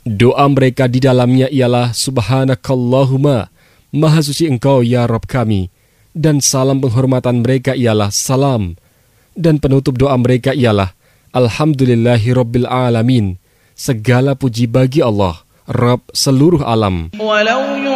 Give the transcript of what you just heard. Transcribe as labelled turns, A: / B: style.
A: Doa mereka di dalamnya ialah Subhanakallahumma, Maha suci Engkau ya Rabb kami. Dan salam penghormatan mereka ialah salam. Dan penutup doa mereka ialah Alhamdulillahi Rabbil Alamin. Segala puji bagi Allah, Rabb seluruh alam.